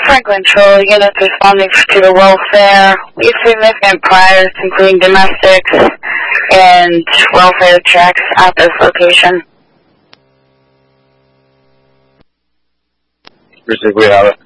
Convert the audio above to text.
Franklin Troll units responding to the welfare. We have significant priors, including domestics and welfare checks at this location. Receive, we have it.